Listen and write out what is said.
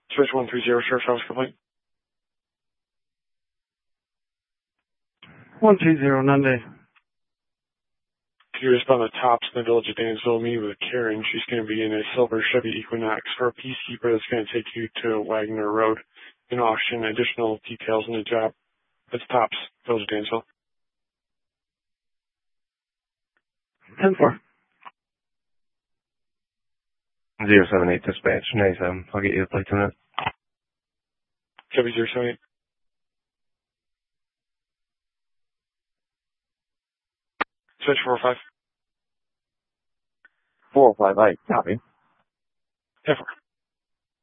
Switch 130, sheriff's office complaint. 130, Monday. Can you respond to Tops in the village of Dansville? Meeting with Karen. She's going to be in a silver Chevy Equinox for a peacekeeper that's going to take you to Wagner Road in auction. Additional details on the job. That's Tops, village of Dansville. 10-4. 078 dispatch, 97. I'll get you the plates in it. Chevy 078. Switch 405. 405, copy. 10-4.